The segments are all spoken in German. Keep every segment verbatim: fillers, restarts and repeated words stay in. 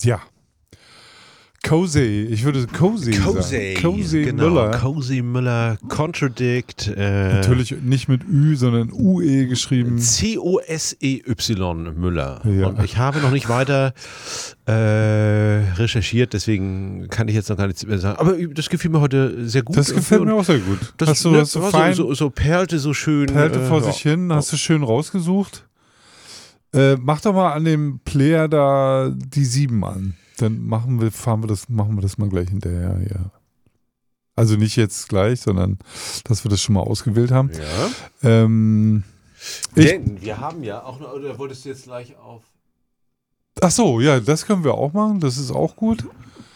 Ja. Cozy, ich würde Cozy Cozy, sagen. Cozy genau. Müller. Cozy Müller, Contradict. Äh, Natürlich nicht mit Ü, sondern U E geschrieben. C O S E Y Müller. Ja. Und ich habe noch nicht weiter äh, recherchiert, deswegen kann ich jetzt noch gar nichts mehr sagen. Aber das gefiel mir heute sehr gut. Das gefällt mir auch sehr gut. Das, hast du, ne, hast du war fein, so, so, so perlte so schön. perlte äh, vor ja. sich hin, hast du schön rausgesucht. Äh, mach doch mal an dem Player da die sieben an. Dann machen wir, fahren wir das, machen wir das mal gleich hinterher, ja. Also nicht jetzt gleich, sondern dass wir das schon mal ausgewählt haben. Ja. Ähm, ich, Denn wir haben ja auch noch, oder wolltest du jetzt gleich auf. ach so, ja, das können wir auch machen. Das ist auch gut.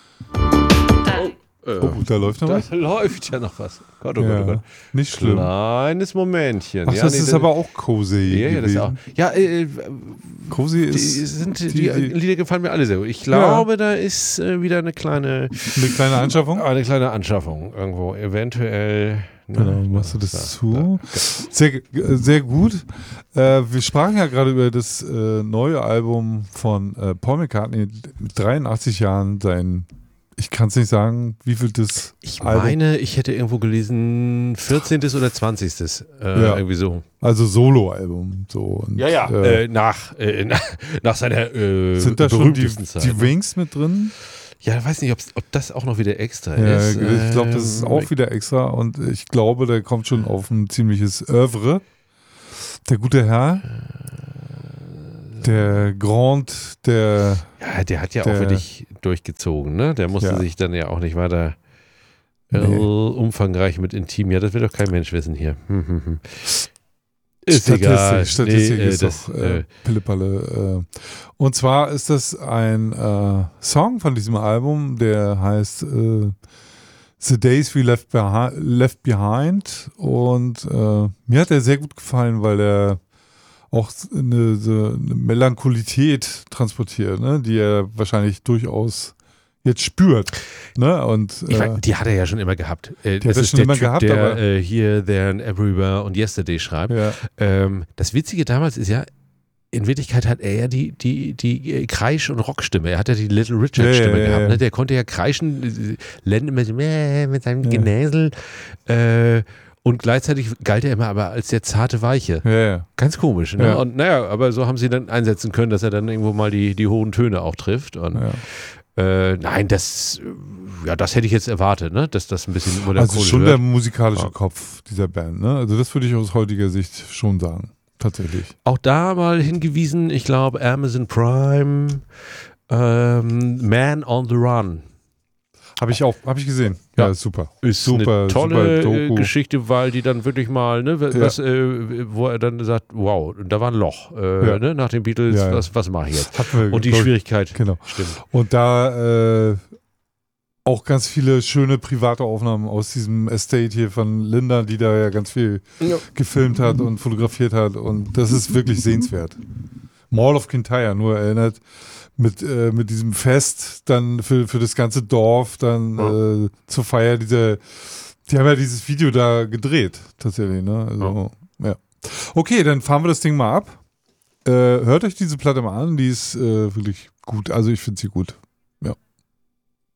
Äh, Oh, da läuft noch da was. läuft ja noch was. Gott, oh Ja, Gott, oh Gott. nicht schlimm. Kleines Momentchen. Ach, ja, das nee, ist aber auch Cozy Ja, ja, das gewesen. auch. Ja, äh, Cozy die, ist sind, die, die- die- Lieder gefallen mir alle sehr gut. Ich glaube, da ist äh, wieder eine kleine, eine kleine Anschaffung. eine kleine Anschaffung irgendwo. Eventuell. Na, Genau, machst du das da, zu. Sehr, äh, sehr gut. Äh, wir sprachen ja gerade über das äh, neue Album von äh, Paul McCartney mit dreiundachtzig Jahren, sein, ich kann es nicht sagen, wie viel das Ich Album, meine, ich hätte irgendwo gelesen, vierzehntes oder zwanzigstes Äh, Ja. Irgendwie so. also Solo-Album. So, und, äh, Äh, nach, äh, nach, nach seiner äh, sind da schon die, berühmtesten Zeit. die Wings mit drin? Ja, ich weiß nicht, ob's, ob das auch noch wieder extra Ja, ist. ich glaube, das ist Ähm, auch wieder extra und ich glaube, der kommt schon auf ein ziemliches Oeuvre. Der gute Herr, der Grand, der Ja, der hat ja Der- auch wirklich durchgezogen, ne? Der musste Ja. sich dann ja auch nicht weiter äh, Nee. umfangreich mit Intim. Ja, das will doch kein Mensch wissen hier. Hm, hm, hm. Ist Statistik, egal. Statistik Nee, äh, ist das, doch äh, äh, Pillepalle. Äh. Und zwar ist das ein äh, Song von diesem Album, der heißt äh, The Days We Left, Behi- Left Behind. Und äh, mir hat er sehr gut gefallen, weil er auch eine, so eine Melancholität transportiert, ne? Die er wahrscheinlich durchaus jetzt spürt. Ne? Und, ich äh, mein, die hat er ja schon immer gehabt. Äh, Die hat das er ist schon der immer Typ, gehabt, der aber- äh, hier, there and everywhere und yesterday schreibt. ja. Ähm, das Witzige damals ist ja, in Wirklichkeit hat er ja die, die, die äh, Kreisch- und Rockstimme. Er hat ja die Little Richard-Stimme Ja, ja, ja, gehabt. ja. Ne? Der konnte ja kreischen, äh, Len immer so, äh, mit seinem Ja. Genäsel. Äh, und gleichzeitig galt er immer aber als der zarte Weiche. Ja, ja. Ganz komisch. Ne? Ja. Und naja, aber so haben sie dann einsetzen können, dass er dann irgendwo mal die, die hohen Töne auch trifft. Und ja. äh, nein, das, äh, ja, das hätte ich jetzt erwartet, ne? Dass das ein bisschen Also melancholisch schon der wird. musikalische Ja. Kopf dieser Band, ne? Also das würde ich aus heutiger Sicht schon sagen. Tatsächlich. Auch da mal hingewiesen, ich glaube Amazon Prime, ähm, Man on the Run. Habe ich auch, habe ich gesehen. Ja, Ja. super. Ist Super, eine tolle super äh, Doku. Geschichte, weil die dann wirklich mal, ne, was, äh, wo er dann sagt, wow, da war ein Loch, äh, Ja. ne, nach den Beatles, Ja, ja. was, was mache ich jetzt? Hatten wir, Und die glaub ich, Schwierigkeit, Genau. stimmt. Und da äh, auch ganz viele schöne private Aufnahmen aus diesem Estate hier von Linda, die da ja ganz viel Ja. gefilmt hat und fotografiert hat. Und das ist wirklich sehenswert. Mall of Kintyre, nur erinnert, mit, äh, mit diesem Fest dann für, für das ganze Dorf dann Ja. äh, zur Feier dieser, die haben ja dieses Video da gedreht, tatsächlich, ne? Also, ja. Okay, dann fahren wir das Ding mal ab. Äh, hört euch diese Platte mal an, die ist äh, wirklich gut. Also ich finde sie gut.